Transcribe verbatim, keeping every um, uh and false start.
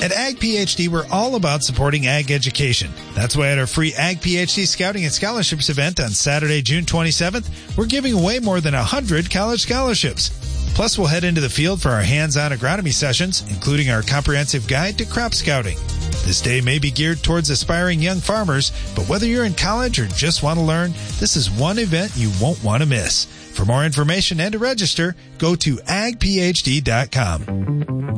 At Ag PhD, we're all about supporting ag education. That's why at our free Ag PhD Scouting and Scholarships event on Saturday, June twenty-seventh, we're giving away more than one hundred college scholarships. Plus, we'll head into the field for our hands-on agronomy sessions, including our comprehensive guide to crop scouting. This day may be geared towards aspiring young farmers, but whether you're in college or just want to learn, this is one event you won't want to miss. For more information and to register, go to ag p h d dot com.